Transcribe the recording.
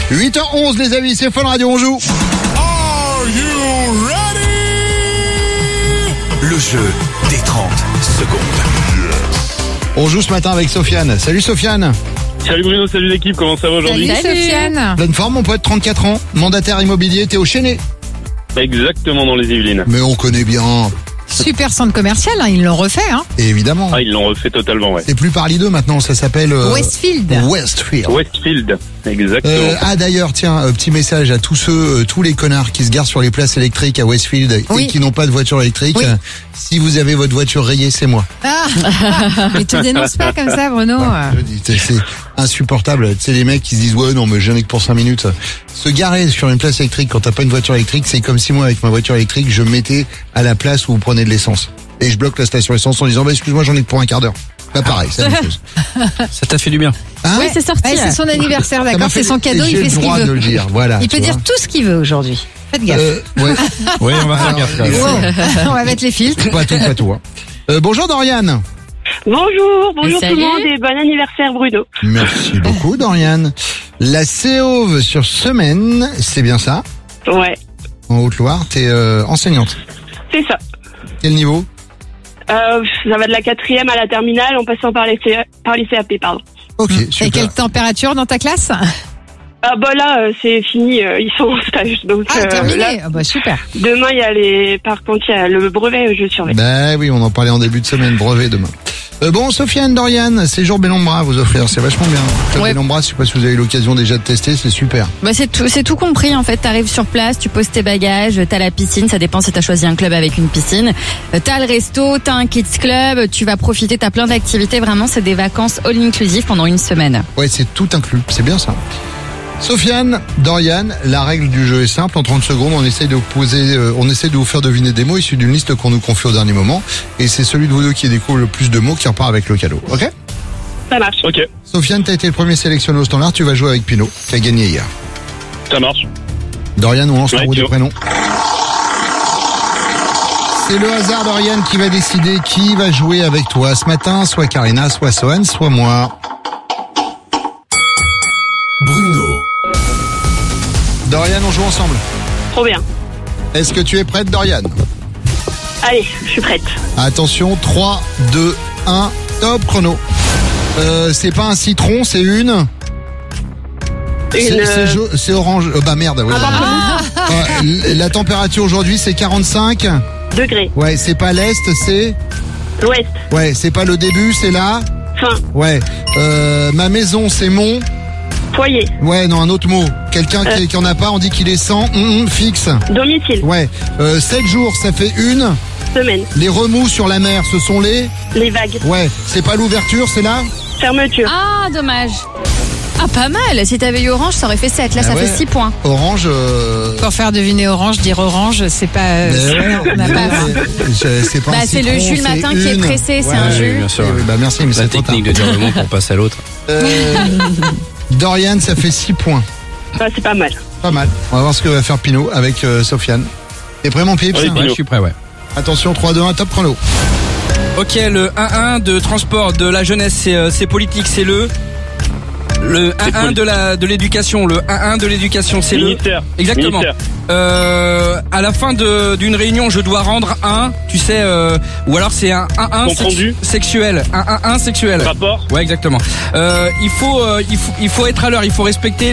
8h11 les amis, c'est Fun Radio, on joue. Are you ready? Le jeu des 30 secondes. On joue ce matin avec Sofiane. Salut Sofiane. Salut Bruno, salut l'équipe, comment ça va aujourd'hui? Salut Sofiane. Pleine forme, mon pote, 34 ans, mandataire immobilier, t'es au Chénet. Exactement dans les Yvelines. Mais on connaît bien. Super centre commercial, hein, ils l'ont refait. Hein. Et évidemment. Ah, ils l'ont refait totalement, ouais. C'est plus Paris 2 maintenant, ça s'appelle... Westfield. Westfield, exactement. D'ailleurs, tiens, petit message à tous ceux, tous les connards qui se garent sur les places électriques à Westfield Oui. et qui n'ont pas de voiture électrique. Oui. Si vous avez votre voiture rayée, c'est moi. Ah, mais tu dénonces pas comme ça, Bruno. Je dis, c'est insupportable. Tu sais, les mecs qui se disent ouais non mais j'en ai que pour 5 minutes. Se garer sur une place électrique quand t'as pas une voiture électrique, c'est comme si moi avec ma voiture électrique je me mettais à la place où vous prenez de l'essence et je bloque la station essence en disant bah excuse-moi j'en ai que pour un quart d'heure. Pas pareil, c'est la même chose. Ça t'a fait du bien. Hein Ouais, c'est sorti. C'est son anniversaire, Ça m'a d'accord. fait- C'est son cadeau, et il j'ai fait ce le qu'il droit de veut. le dire. Voilà. Il peut tu dire vois. tout ce qu'il veut aujourd'hui. Faites gaffe. Ouais. Oui, on va faire gaffe. Alors, On va mettre les filtres. pas tout. Hein. Bonjour Dorian. Bonjour tout Salut. le monde et bon anniversaire Bruno. Merci beaucoup Dorian. La Séauve sur Semaine, c'est bien ça? Ouais, En Haute-Loire, t'es enseignante. c'est ça. Quel niveau? Ça va de la 4e à la terminale en passant par les CAP, pardon. Ok, Et super. quelle température dans ta classe? Ah bah là, c'est fini, ils sont en stage. Donc Ah, terminé. là, Ah bah super. demain, il y a par contre, il y a le brevet, je surveille. Bah oui, on en parlait en début de semaine, brevet demain. Bon, Sofiane, Dorian, séjour Bellombra à vous offrir, c'est vachement bien. Club Ouais. Bellombra, je sais pas si vous avez eu l'occasion déjà de tester, c'est super. Bah c'est tout compris en fait. T'arrives sur place, tu poses tes bagages, t'as la piscine, ça dépend si t'as choisi un club avec une piscine. T'as le resto, t'as un kids club, tu vas profiter, t'as plein d'activités. Vraiment, c'est des vacances all inclusive pendant une semaine. Ouais, c'est tout inclus, c'est bien ça. Sofiane, Dorian, la règle du jeu est simple. En 30 secondes, on essaie de vous faire deviner des mots issus d'une liste qu'on nous confie au dernier moment. Et c'est celui de vous deux qui découvre le plus de mots qui repart avec le cadeau. Ok? Ça marche. Ok, Sofiane, t'as été le premier sélectionné au standard. Tu vas jouer avec Pinot, qui a gagné hier. ça marche. Dorian, on lance la Ouais, roue des Pinot. prénoms. C'est le hasard, Dorian, qui va décider qui va jouer avec toi ce matin. Soit Karina, soit Sohan, soit moi. Bruno. Dorian, on joue ensemble. Trop bien. Est-ce que tu es prête, Dorian? Allez, je suis prête. Attention, 3, 2, 1, top chrono. C'est pas un citron, c'est une... C'est orange. Bah merde, ouais. La température aujourd'hui, c'est 45. Degrés. Ouais, c'est pas l'Est, c'est... L'Ouest. Ouais, c'est pas le début, c'est là. Fin. Ouais. Ma maison, c'est mon... Foyer. Ouais, non, un autre mot. Quelqu'un qui en a pas, on dit qu'il est sans... fixe. Domicile. Ouais. 7 jours, ça fait une... Semaine. Les remous sur la mer, ce sont les... Les vagues. Ouais, c'est pas l'ouverture, c'est là. Fermeture. Ah, dommage. Ah, pas mal. Si t'avais eu orange, ça aurait fait 7. Là, Ah ça ouais. fait 6 points. Orange... Pour faire deviner orange, dire orange, c'est pas. On n'a pas. c'est pas Bah, un c'est le citron, jus le c'est matin qui est une. pressé, c'est Ouais, un jus. bien sûr. Oui, bah merci, mais La c'est trop technique tard. de dire le mot pour passer à l'autre. Dorian, ça fait 6 points. Bah, c'est pas mal. Pas mal. On va voir ce que va faire Pinot avec Sofiane. T'es prêt, mon pied? Oui, Ouais, je suis prêt, ouais. Attention, 3, 2, 1, top chrono. Ok, le 1-1 de transport de la jeunesse, c'est politique, c'est le 1-1 de l'éducation, le 1-1 de l'éducation, c'est le... Ministère. Exactement. Ministère. À la fin d'une réunion, je dois rendre un, tu sais, ou alors c'est un 1-1 Compte rendu. sexuel, un 1-1 sexuel. Rapport. Ouais, exactement. Il faut être à l'heure, il faut respecter